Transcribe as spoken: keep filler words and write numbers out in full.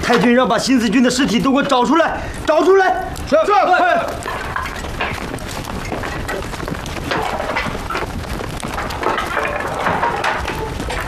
太君让把新四军的尸体都给我找出来，找出来！ 是是，快！